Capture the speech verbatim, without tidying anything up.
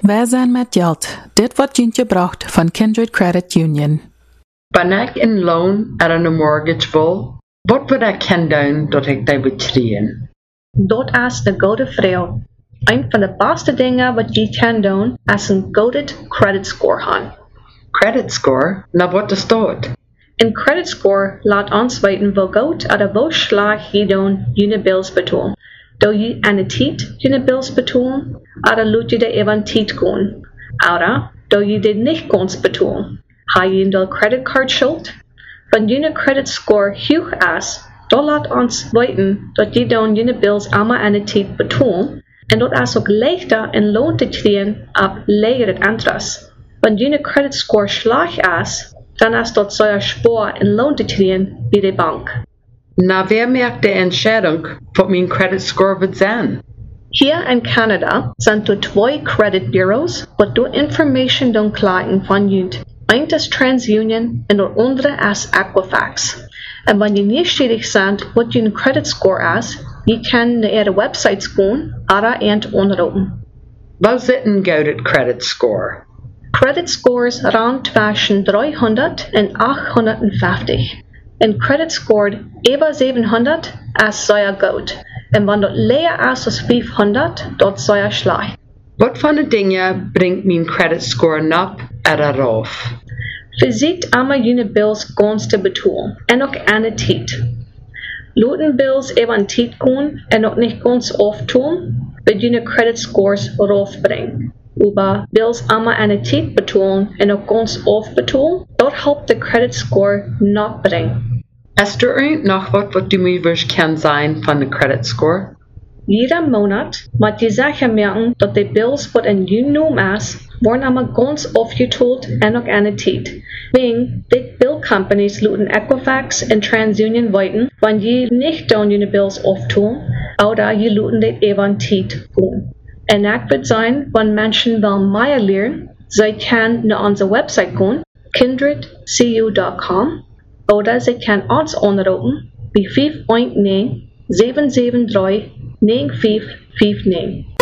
Wij zijn met geld. Dit wordt Jintje braucht van Kindred Credit Union. Ben ik in loon er een mortgage wil, wat wil ik kunnen doen dat ik die betreden? Dat is de goede vrouw. Een van de beste dingen wat je kan doen is een goede credit score hebben. Credit score? Nou wat is dat? Een credit score laat ons weten hoe goed of hoe slecht je doen je bills betaalt. Doe je aan de tijd je bills betalen, of laat je de even tijd gaan? Of doe je dit niet gaan betalen? Heb je een creditcard schuld? Wanneer je credit score hoog is, dan laat ons weten dat je dan je bills allemaal aan de tijd betaalt, en dat is ook leichter een loon te krijgen op lagere interest. Wanneer je credit score slecht is, dan is dat zeer zwaar een loon te krijgen bij de bank. Nou, wie maakt de entscheidung, wat mijn credit score wird zijn? Hier in Canada zijn er twee credit bureaus, wat door information doen krijgen van jullie. Eén is TransUnion en de andere is Equifax. En wanneer je nieuwsgierig bent wat je credit score is, je kan naar de websites gaan of een onderzoeken. Wat zit een gouden credit score? Credit scores rond tussen driehonderd en achthonderdvijftig. Een credit score over zevenhonderd is zeer goed. En wanneer dat lager is als vijfhonderd, dat is zeer slecht. Wat van de dingen brengt mijn credit score nap eraf? Verziet allemaal je bills gans te betalen en ook aan de tijd. Laten bills even aan tijd gaan en ook niet gans aftalen, wil je credit scores eraf brengen. Über bills allemaal aan de tijd betalen en ook gans afbetalen, dat helpt de credit score nog brengen. Is er nog wat wat du mij wilt kennen zijn van de credit score? Iedere maand moet je zich merken dat de bills wat in je naam is, worden allemaal gans afgetoeld en ook aan de tijd. Wegen dit bill companies laten Equifax en TransUnion weten, wanneer je niet dan je bills aftalen, oder je laten dit even aan tijd gaan. En ik wil zijn, wanneer mensen wel meer leren, zij kan naar onze website gaan, kindred c u dot com, oder zij kan ons aanroepen bij vijf een negen, zeven zeven drie, negen vijf vijf negen.